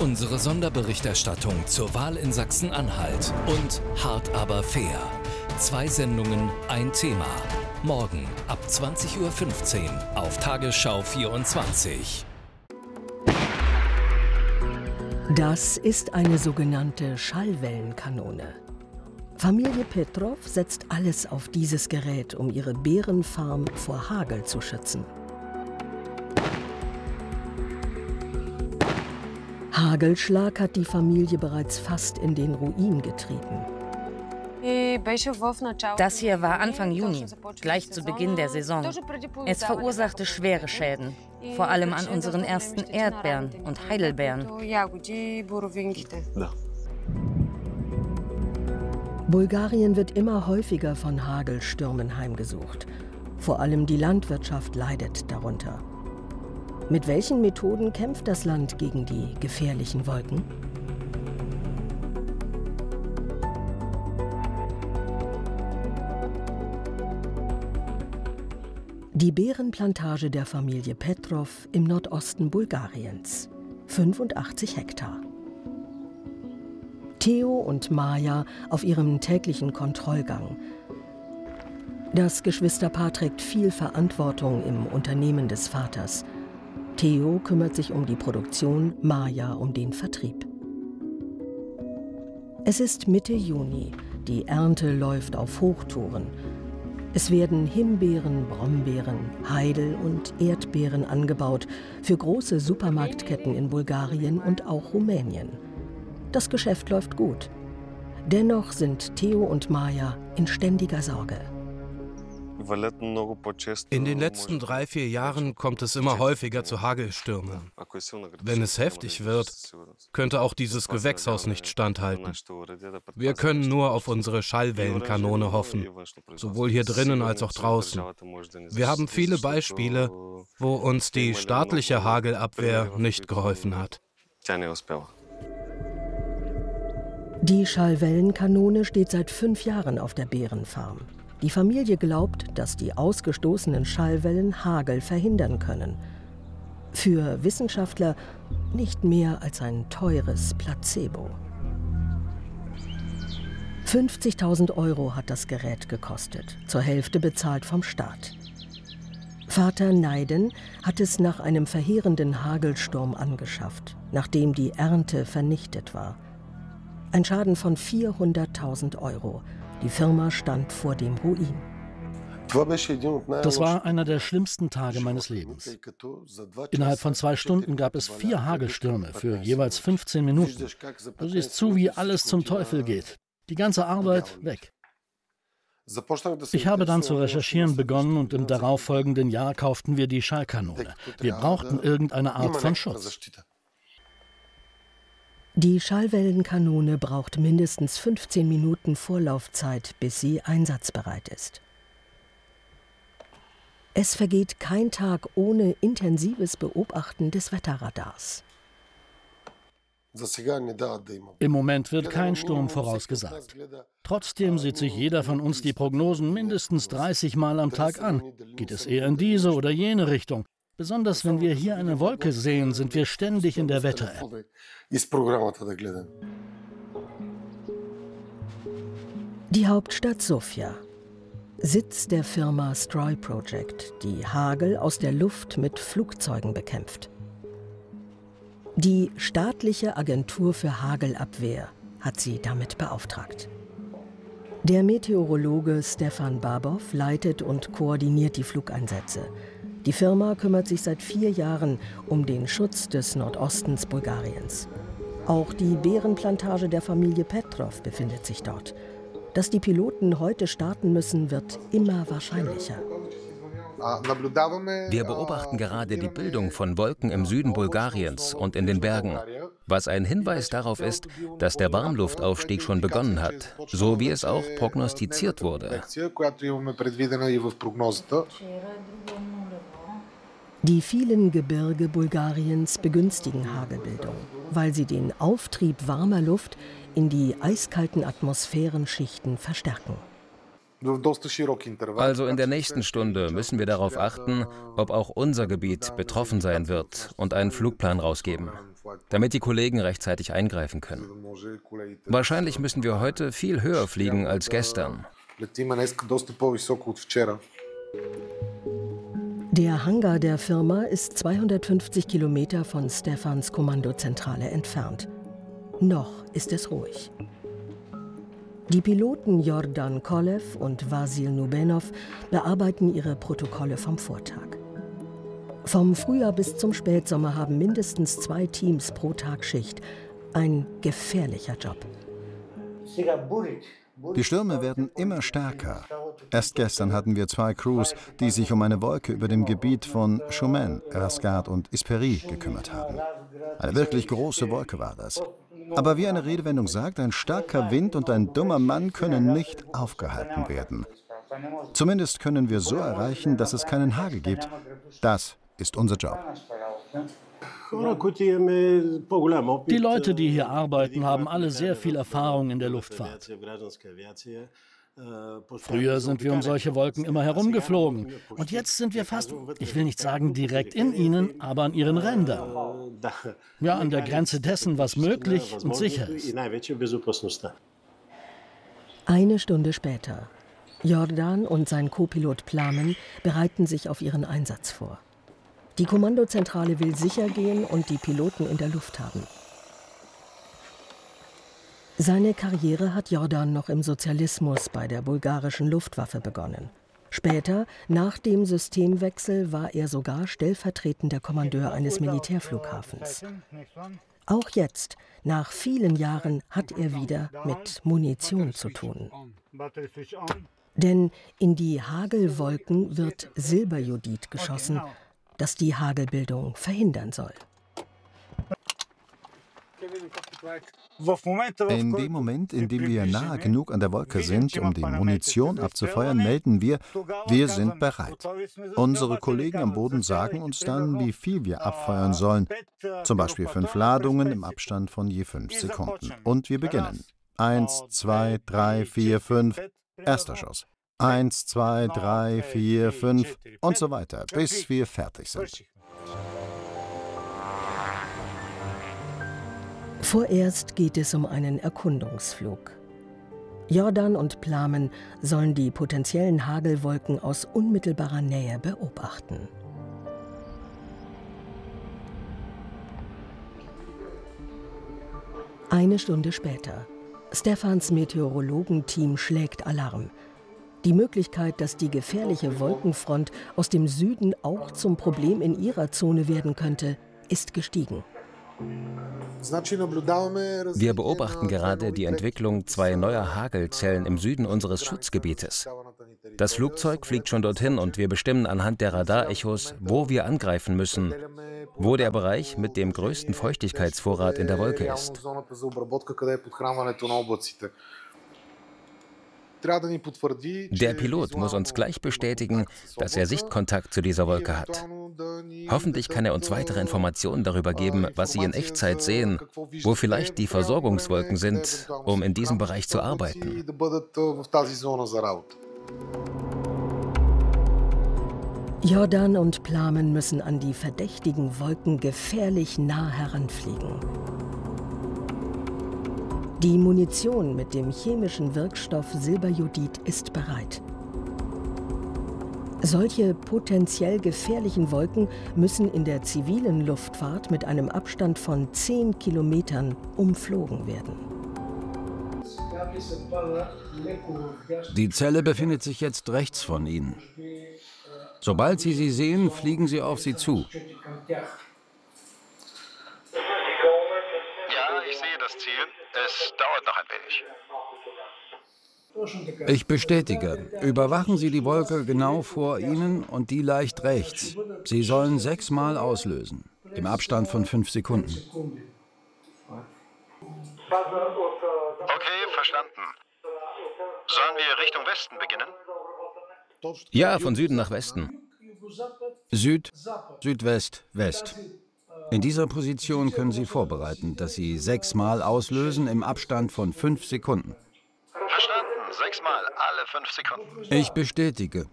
Unsere Sonderberichterstattung zur Wahl in Sachsen-Anhalt und Hart aber fair. 2 Sendungen, ein Thema. Morgen ab 20:15 Uhr auf Tagesschau 24. Das ist eine sogenannte Schallwellenkanone. Familie Petrov setzt alles auf dieses Gerät, um ihre Beerenfarm vor Hagel zu schützen. Hagelschlag hat die Familie bereits fast in den Ruin getrieben. Das hier war Anfang Juni, gleich zu Beginn der Saison. Es verursachte schwere Schäden, vor allem an unseren ersten Erdbeeren und Heidelbeeren. Bulgarien wird immer häufiger von Hagelstürmen heimgesucht. Vor allem die Landwirtschaft leidet darunter. Mit welchen Methoden kämpft das Land gegen die gefährlichen Wolken? Die Beerenplantage der Familie Petrov im Nordosten Bulgariens. 85 Hektar. Theo und Maja auf ihrem täglichen Kontrollgang. Das Geschwisterpaar trägt viel Verantwortung im Unternehmen des Vaters. Theo kümmert sich um die Produktion, Maja um den Vertrieb. Es ist Mitte Juni. Die Ernte läuft auf Hochtouren. Es werden Himbeeren, Brombeeren, Heidel und Erdbeeren angebaut für große Supermarktketten in Bulgarien und auch Rumänien. Das Geschäft läuft gut. Dennoch sind Theo und Maja in ständiger Sorge. In den letzten 3-4 Jahren kommt es immer häufiger zu Hagelstürmen. Wenn es heftig wird, könnte auch dieses Gewächshaus nicht standhalten. Wir können nur auf unsere Schallwellenkanone hoffen, sowohl hier drinnen als auch draußen. Wir haben viele Beispiele, wo uns die staatliche Hagelabwehr nicht geholfen hat. Die Schallwellenkanone steht seit 5 Jahren auf der Beerenfarm. Die Familie glaubt, dass die ausgestoßenen Schallwellen Hagel verhindern können. Für Wissenschaftler nicht mehr als ein teures Placebo. 50.000 € hat das Gerät gekostet, zur Hälfte bezahlt vom Staat. Vater Neiden hat es nach einem verheerenden Hagelsturm angeschafft, nachdem die Ernte vernichtet war. Ein Schaden von 400.000 €. Die Firma stand vor dem Ruin. Das war einer der schlimmsten Tage meines Lebens. Innerhalb von 2 Stunden gab es 4 Hagelstürme für jeweils 15 Minuten. Du siehst zu, wie alles zum Teufel geht. Die ganze Arbeit weg. Ich habe dann zu recherchieren begonnen und im darauffolgenden Jahr kauften wir die Schallkanone. Wir brauchten irgendeine Art von Schutz. Die Schallwellenkanone braucht mindestens 15 Minuten Vorlaufzeit, bis sie einsatzbereit ist. Es vergeht kein Tag ohne intensives Beobachten des Wetterradars. Im Moment wird kein Sturm vorausgesagt. Trotzdem sieht sich jeder von uns die Prognosen mindestens 30 Mal am Tag an. Geht es eher in diese oder jene Richtung? Besonders wenn wir hier eine Wolke sehen, sind wir ständig in der Wetter-App. Die Hauptstadt Sofia. Sitz der Firma Stroy Project, die Hagel aus der Luft mit Flugzeugen bekämpft. Die staatliche Agentur für Hagelabwehr hat sie damit beauftragt. Der Meteorologe Stefan Babov leitet und koordiniert die Flugeinsätze. Die Firma kümmert sich seit 4 Jahren um den Schutz des Nordostens Bulgariens. Auch die Beerenplantage der Familie Petrov befindet sich dort. Dass die Piloten heute starten müssen, wird immer wahrscheinlicher. Wir beobachten gerade die Bildung von Wolken im Süden Bulgariens und in den Bergen, was ein Hinweis darauf ist, dass der Warmluftaufstieg schon begonnen hat, so wie es auch prognostiziert wurde. Die vielen Gebirge Bulgariens begünstigen Hagelbildung, weil sie den Auftrieb warmer Luft in die eiskalten Atmosphärenschichten verstärken. Also in der nächsten Stunde müssen wir darauf achten, ob auch unser Gebiet betroffen sein wird und einen Flugplan rausgeben. damit die Kollegen rechtzeitig eingreifen können. Wahrscheinlich müssen wir heute viel höher fliegen als gestern. Der Hangar der Firma ist 250 Kilometer von Stefans Kommandozentrale entfernt. Noch ist es ruhig. Die Piloten Jordan Kolev und Vasil Nubenov bearbeiten ihre Protokolle vom Vortag. Vom Frühjahr bis zum Spätsommer haben mindestens 2 Teams pro Tag Schicht. Ein gefährlicher Job. Die Stürme werden immer stärker. Erst gestern hatten wir 2 Crews, die sich um eine Wolke über dem Gebiet von Shumen, Rasgat und Isperi gekümmert haben. Eine wirklich große Wolke war das. Aber wie eine Redewendung sagt, ein starker Wind und ein dummer Mann können nicht aufgehalten werden. Zumindest können wir so erreichen, dass es keinen Hagel gibt. Das ist unser Job. Die Leute, die hier arbeiten, haben alle sehr viel Erfahrung in der Luftfahrt. Früher sind wir um solche Wolken immer herumgeflogen. Und jetzt sind wir fast, ich will nicht sagen direkt in ihnen, aber an ihren Rändern. Ja, an der Grenze dessen, was möglich und sicher ist. Eine Stunde später. Jordan und sein Co-Pilot Plamen bereiten sich auf ihren Einsatz vor. Die Kommandozentrale will sicher gehen und die Piloten in der Luft haben. Seine Karriere hat Jordan noch im Sozialismus bei der bulgarischen Luftwaffe begonnen. Später, nach dem Systemwechsel, war er sogar stellvertretender Kommandeur eines Militärflughafens. Auch jetzt, nach vielen Jahren, hat er wieder mit Munition zu tun. Denn in die Hagelwolken wird Silberjodid geschossen, das die Hagelbildung verhindern soll. In dem Moment, in dem wir nahe genug an der Wolke sind, um die Munition abzufeuern, melden wir, wir sind bereit. Unsere Kollegen am Boden sagen uns dann, wie viel wir abfeuern sollen. Zum Beispiel 5 Ladungen im Abstand von je 5 Sekunden. Und wir beginnen. 1, 2, 3, 4, 5. Erster Schuss. 1, 2, 3, 4, 5 und so weiter, bis wir fertig sind. Vorerst geht es um einen Erkundungsflug. Jordan und Plamen sollen die potenziellen Hagelwolken aus unmittelbarer Nähe beobachten. Eine Stunde später. Stefans Meteorologenteam schlägt Alarm. Die Möglichkeit, dass die gefährliche Wolkenfront aus dem Süden auch zum Problem in ihrer Zone werden könnte, ist gestiegen. Wir beobachten gerade die Entwicklung 2 neuer Hagelzellen im Süden unseres Schutzgebietes. Das Flugzeug fliegt schon dorthin und wir bestimmen anhand der Radarechos, wo wir angreifen müssen, wo der Bereich mit dem größten Feuchtigkeitsvorrat in der Wolke ist. Der Pilot muss uns gleich bestätigen, dass er Sichtkontakt zu dieser Wolke hat. Hoffentlich kann er uns weitere Informationen darüber geben, was Sie in Echtzeit sehen, wo vielleicht die Versorgungswolken sind, um in diesem Bereich zu arbeiten. Jordan und Plamen müssen an die verdächtigen Wolken gefährlich nah heranfliegen. Die Munition mit dem chemischen Wirkstoff Silberjodid ist bereit. Solche potenziell gefährlichen Wolken müssen in der zivilen Luftfahrt mit einem Abstand von 10 Kilometern umflogen werden. Die Zelle befindet sich jetzt rechts von Ihnen. Sobald Sie sie sehen, fliegen Sie auf sie zu. Ja, ich sehe das Ziel. Es dauert noch ein wenig. Ich bestätige. Überwachen Sie die Wolke genau vor Ihnen und die leicht rechts. Sie sollen 6 Mal auslösen, im Abstand von 5 Sekunden. Okay, verstanden. Sollen wir Richtung Westen beginnen? Ja, von Süden nach Westen. Süd, Südwest, West. In dieser Position können Sie vorbereiten, dass Sie 6 Mal auslösen im Abstand von 5 Sekunden. Verstanden. 6 Mal, alle 5 Sekunden. Ich bestätige.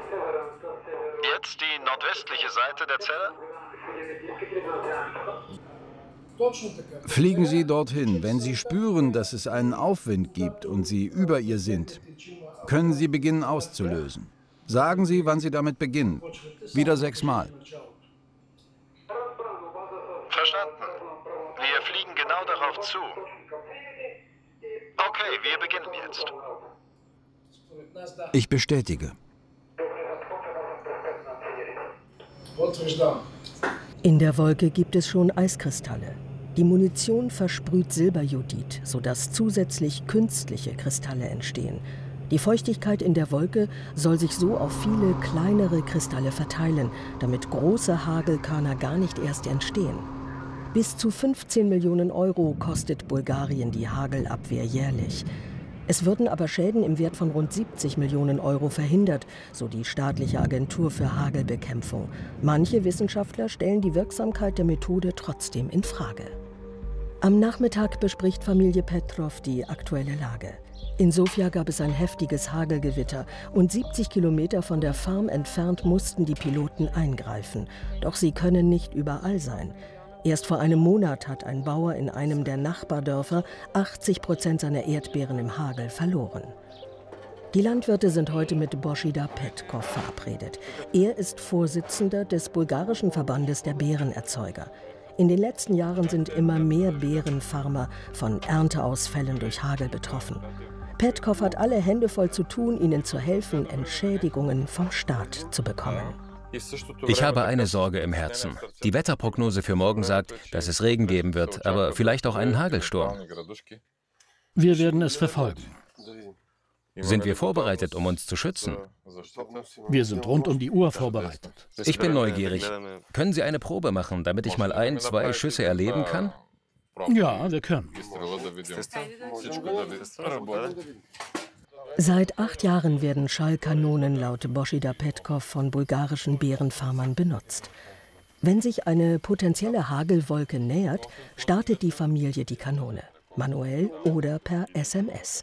Jetzt die nordwestliche Seite der Zelle. Fliegen Sie dorthin. Wenn Sie spüren, dass es einen Aufwind gibt und Sie über ihr sind, können Sie beginnen auszulösen. Sagen Sie, wann Sie damit beginnen. Wieder 6 Mal. Verstanden. Wir fliegen genau darauf zu. Okay, wir beginnen jetzt. Ich bestätige. In der Wolke gibt es schon Eiskristalle. Die Munition versprüht Silberjodid, sodass zusätzlich künstliche Kristalle entstehen. Die Feuchtigkeit in der Wolke soll sich so auf viele kleinere Kristalle verteilen, damit große Hagelkörner gar nicht erst entstehen. Bis zu 15 Millionen Euro kostet Bulgarien die Hagelabwehr jährlich. Es würden aber Schäden im Wert von rund 70 Millionen Euro verhindert, so die staatliche Agentur für Hagelbekämpfung. Manche Wissenschaftler stellen die Wirksamkeit der Methode trotzdem in Frage. Am Nachmittag bespricht Familie Petrov die aktuelle Lage. In Sofia gab es ein heftiges Hagelgewitter und 70 Kilometer von der Farm entfernt mussten die Piloten eingreifen. Doch sie können nicht überall sein. Erst vor einem Monat hat ein Bauer in einem der Nachbardörfer 80% seiner Erdbeeren im Hagel verloren. Die Landwirte sind heute mit Božidar Petkov verabredet. Er ist Vorsitzender des bulgarischen Verbandes der Beerenerzeuger. In den letzten Jahren sind immer mehr Beerenfarmer von Ernteausfällen durch Hagel betroffen. Petkov hat alle Hände voll zu tun, ihnen zu helfen, Entschädigungen vom Staat zu bekommen. Ich habe eine Sorge im Herzen. Die Wetterprognose für morgen sagt, dass es Regen geben wird, aber vielleicht auch einen Hagelsturm. Wir werden es verfolgen. Sind wir vorbereitet, um uns zu schützen? Wir sind rund um die Uhr vorbereitet. Ich bin neugierig. Können Sie eine Probe machen, damit ich mal 1, 2 Schüsse erleben kann? Ja, wir können. Seit 8 Jahren werden Schallkanonen laut Božidar Petkov von bulgarischen Beerenfarmern benutzt. Wenn sich eine potenzielle Hagelwolke nähert, startet die Familie die Kanone, manuell oder per SMS.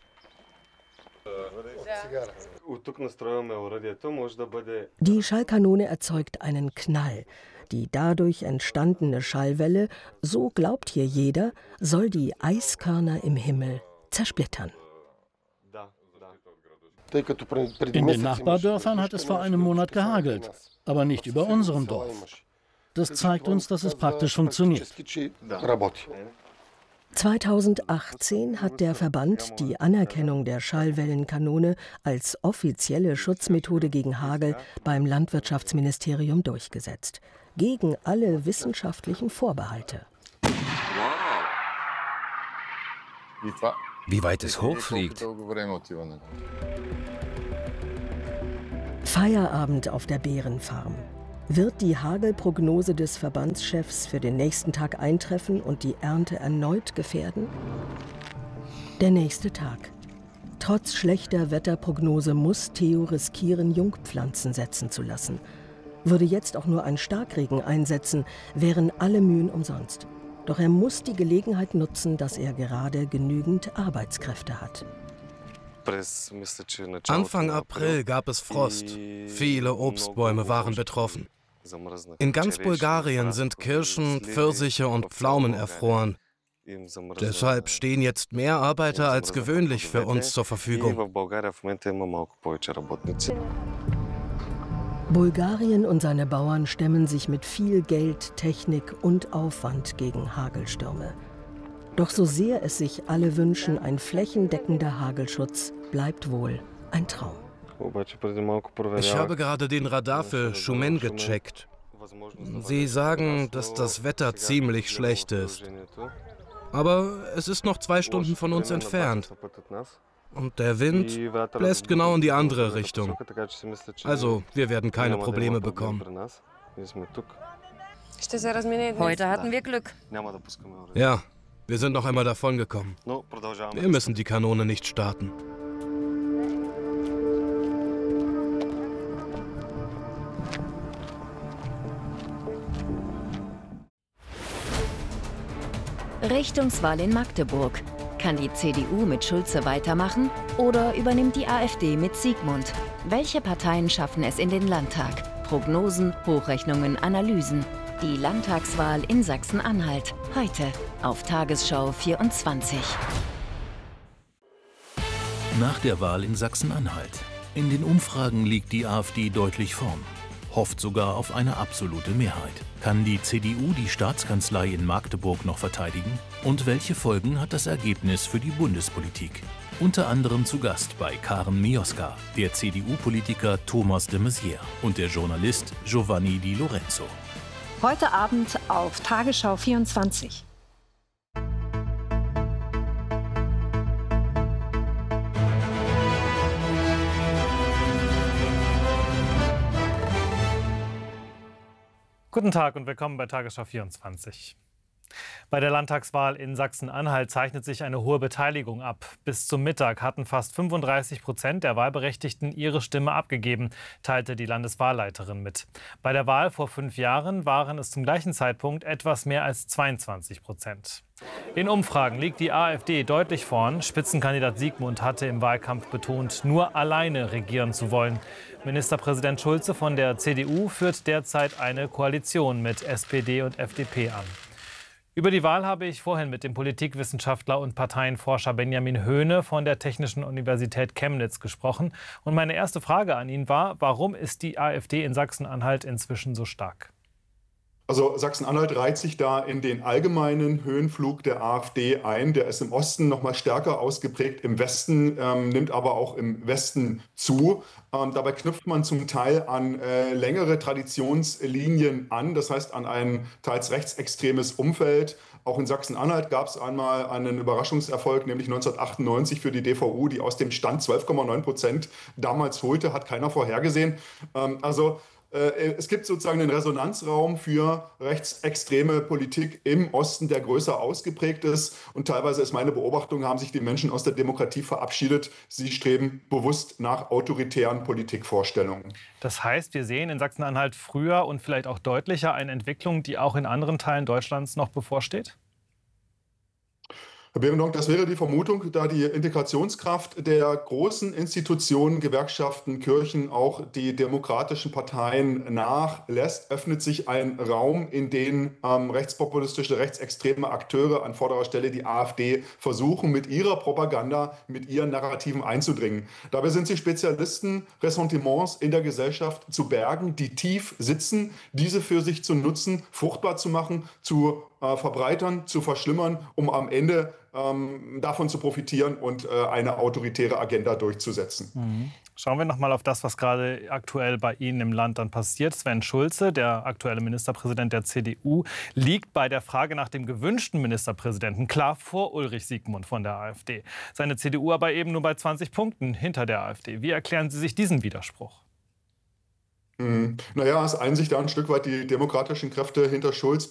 Die Schallkanone erzeugt einen Knall. Die dadurch entstandene Schallwelle, so glaubt hier jeder, soll die Eiskörner im Himmel zersplittern. In den Nachbardörfern hat es vor einem Monat gehagelt, aber nicht über unserem Dorf. Das zeigt uns, dass es praktisch funktioniert. 2018 hat der Verband die Anerkennung der Schallwellenkanone als offizielle Schutzmethode gegen Hagel beim Landwirtschaftsministerium durchgesetzt. Gegen alle wissenschaftlichen Vorbehalte. Wie weit es hochfliegt. Feierabend auf der Beerenfarm. Wird die Hagelprognose des Verbandschefs für den nächsten Tag eintreffen und die Ernte erneut gefährden? Der nächste Tag. Trotz schlechter Wetterprognose muss Theo riskieren, Jungpflanzen setzen zu lassen. Würde jetzt auch nur ein Starkregen einsetzen, wären alle Mühen umsonst. Doch er muss die Gelegenheit nutzen, dass er gerade genügend Arbeitskräfte hat. Anfang April gab es Frost. Viele Obstbäume waren betroffen. In ganz Bulgarien sind Kirschen, Pfirsiche und Pflaumen erfroren. Deshalb stehen jetzt mehr Arbeiter als gewöhnlich für uns zur Verfügung. Bulgarien und seine Bauern stemmen sich mit viel Geld, Technik und Aufwand gegen Hagelstürme. Doch so sehr es sich alle wünschen, ein flächendeckender Hagelschutz bleibt wohl ein Traum. Ich habe gerade den Radar für Shumen gecheckt. Sie sagen, dass das Wetter ziemlich schlecht ist. Aber es ist noch 2 Stunden von uns entfernt. Und der Wind bläst genau in die andere Richtung. Also, wir werden keine Probleme bekommen. Heute hatten wir Glück. Ja, wir sind noch einmal davongekommen. Wir müssen die Kanone nicht starten. Richtungswahl in Magdeburg. Kann die CDU mit Schulze weitermachen oder übernimmt die AfD mit Siegmund? Welche Parteien schaffen es in den Landtag? Prognosen, Hochrechnungen, Analysen. Die Landtagswahl in Sachsen-Anhalt. Heute auf Tagesschau 24. Nach der Wahl in Sachsen-Anhalt. In den Umfragen liegt die AfD deutlich vorn. Hofft sogar auf eine absolute Mehrheit. Kann die CDU die Staatskanzlei in Magdeburg noch verteidigen? Und welche Folgen hat das Ergebnis für die Bundespolitik? Unter anderem zu Gast bei Karen Mioska, der CDU-Politiker Thomas de Maizière und der Journalist Giovanni Di Lorenzo. Heute Abend auf Tagesschau 24. Guten Tag und willkommen bei Tagesschau 24. Bei der Landtagswahl in Sachsen-Anhalt zeichnet sich eine hohe Beteiligung ab. Bis zum Mittag hatten fast 35% der Wahlberechtigten ihre Stimme abgegeben, teilte die Landeswahlleiterin mit. Bei der Wahl vor 5 Jahren waren es zum gleichen Zeitpunkt etwas mehr als 22%. In Umfragen liegt die AfD deutlich vorn. Spitzenkandidat Siegmund hatte im Wahlkampf betont, nur alleine regieren zu wollen. Ministerpräsident Schulze von der CDU führt derzeit eine Koalition mit SPD und FDP an. Über die Wahl habe ich vorhin mit dem Politikwissenschaftler und Parteienforscher Benjamin Höhne von der Technischen Universität Chemnitz gesprochen. Und meine erste Frage an ihn war, warum ist die AfD in Sachsen-Anhalt inzwischen so stark? Also Sachsen-Anhalt reiht sich da in den allgemeinen Höhenflug der AfD ein. Der ist im Osten noch mal stärker ausgeprägt, im Westen, nimmt aber auch im Westen zu. Dabei knüpft man zum Teil an längere Traditionslinien an, das heißt an ein teils rechtsextremes Umfeld. Auch in Sachsen-Anhalt gab es einmal einen Überraschungserfolg, nämlich 1998 für die DVU, die aus dem Stand 12,9% damals holte, hat keiner vorhergesehen. Es gibt sozusagen einen Resonanzraum für rechtsextreme Politik im Osten, der größer ausgeprägt ist. Und teilweise ist meine Beobachtung, haben sich die Menschen aus der Demokratie verabschiedet. Sie streben bewusst nach autoritären Politikvorstellungen. Das heißt, wir sehen in Sachsen-Anhalt früher und vielleicht auch deutlicher eine Entwicklung, die auch in anderen Teilen Deutschlands noch bevorsteht? Herr Behrendonck, das wäre die Vermutung, da die Integrationskraft der großen Institutionen, Gewerkschaften, Kirchen, auch die demokratischen Parteien nachlässt, öffnet sich ein Raum, in den rechtspopulistische, rechtsextreme Akteure, an vorderer Stelle die AfD, versuchen, mit ihrer Propaganda, mit ihren Narrativen einzudringen. Dabei sind sie Spezialisten, Ressentiments in der Gesellschaft zu bergen, die tief sitzen, diese für sich zu nutzen, fruchtbar zu machen, zu verbreitern, zu verschlimmern, um am Ende davon zu profitieren und eine autoritäre Agenda durchzusetzen. Schauen wir noch mal auf das, was gerade aktuell bei Ihnen im Land dann passiert. Sven Schulze, der aktuelle Ministerpräsident der CDU, liegt bei der Frage nach dem gewünschten Ministerpräsidenten klar vor Ulrich Siegmund von der AfD. Seine CDU aber eben nur bei 20 Punkten hinter der AfD. Wie erklären Sie sich diesen Widerspruch? Naja, es einen sich da ein Stück weit die demokratischen Kräfte hinter Schulz